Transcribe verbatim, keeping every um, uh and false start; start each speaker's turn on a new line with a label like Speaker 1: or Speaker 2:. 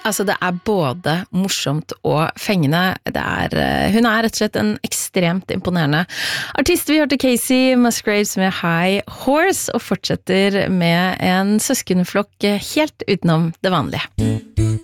Speaker 1: Altså, det er både morsomt og fengende. Det er, hun er rett og slett en ekstremt imponerende artist. Vi hørte Casey Musgraves med High Horse, og fortsetter med en søskenflokk helt utenom det vanlige.